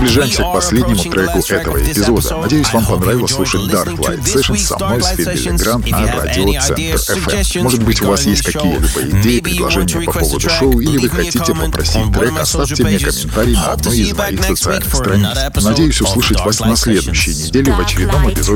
приближаемся к последнему треку этого эпизода. Надеюсь, вам понравилось слушать Dark Light Sessions со мной, Сфедели Грант, на радио Центр FM. Может быть, у вас есть какие-либо идеи, предложения по поводу шоу, или вы хотите попросить трек, оставьте мне комментарий на одной из моих социальных страниц. Надеюсь услышать вас на следующей неделе в очередном эпизоде